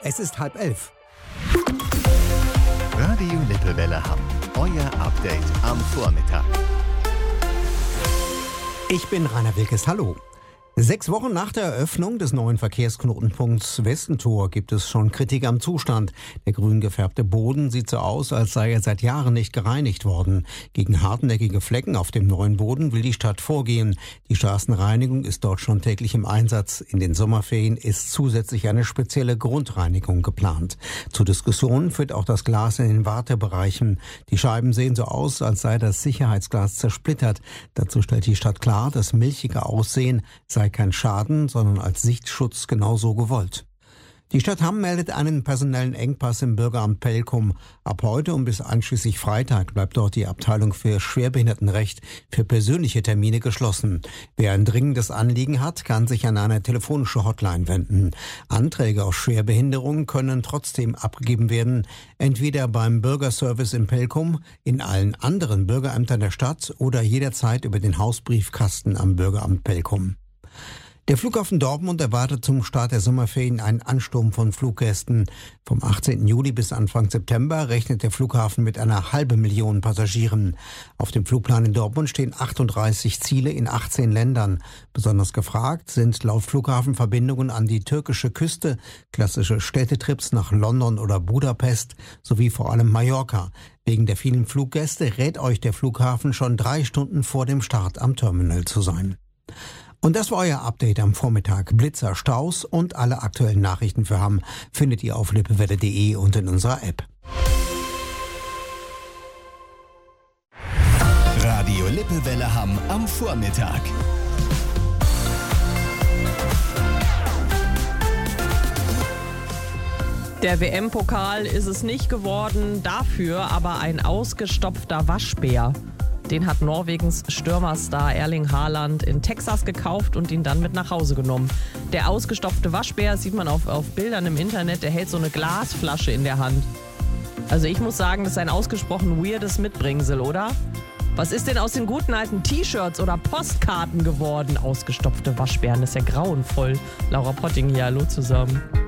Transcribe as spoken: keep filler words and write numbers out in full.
Es ist halb elf. Radio Lippewelle Hamm. Euer Update am Vormittag. Ich bin Rainer Wilkes. Hallo. Sechs Wochen nach der Eröffnung des neuen Verkehrsknotenpunkts Westentor gibt es schon Kritik am Zustand. Der grün gefärbte Boden sieht so aus, als sei er seit Jahren nicht gereinigt worden. Gegen hartnäckige Flecken auf dem neuen Boden will die Stadt vorgehen. Die Straßenreinigung ist dort schon täglich im Einsatz. In den Sommerferien ist zusätzlich eine spezielle Grundreinigung geplant. Zur Diskussion führt auch das Glas in den Wartebereichen. Die Scheiben sehen so aus, als sei das Sicherheitsglas zersplittert. Dazu stellt die Stadt klar, das milchige Aussehen sei kein Schaden, sondern als Sichtschutz genauso gewollt. Die Stadt Hamm meldet einen personellen Engpass im Bürgeramt Pelkum. Ab heute und bis einschließlich Freitag bleibt dort die Abteilung für Schwerbehindertenrecht für persönliche Termine geschlossen. Wer ein dringendes Anliegen hat, kann sich an eine telefonische Hotline wenden. Anträge auf Schwerbehinderung können trotzdem abgegeben werden, entweder beim Bürgerservice in Pelkum, in allen anderen Bürgerämtern der Stadt oder jederzeit über den Hausbriefkasten am Bürgeramt Pelkum. Der Flughafen Dortmund erwartet zum Start der Sommerferien einen Ansturm von Fluggästen. Vom achtzehnten Juli bis Anfang September rechnet der Flughafen mit einer halben Million Passagieren. Auf dem Flugplan in Dortmund stehen achtunddreißig Ziele in achtzehn Ländern. Besonders gefragt sind laut Flughafen Verbindungen an die türkische Küste, klassische Städtetrips nach London oder Budapest sowie vor allem Mallorca. Wegen der vielen Fluggäste rät euch der Flughafen schon drei Stunden vor dem Start am Terminal zu sein. Und das war euer Update am Vormittag. Blitzer, Staus und alle aktuellen Nachrichten für Hamm findet ihr auf lippewelle punkt de und in unserer App. Radio Lippewelle Hamm am Vormittag. Der W M-Pokal ist es nicht geworden, dafür aber ein ausgestopfter Waschbär. Den hat Norwegens Stürmerstar Erling Haaland in Texas gekauft und ihn dann mit nach Hause genommen. Der ausgestopfte Waschbär, sieht man auf, auf Bildern im Internet, der hält so eine Glasflasche in der Hand. Also ich muss sagen, das ist ein ausgesprochen weirdes Mitbringsel, oder? Was ist denn aus den guten alten T-Shirts oder Postkarten geworden? Ausgestopfte Waschbären, das ist ja grauenvoll. Laura Potting hier, hallo zusammen.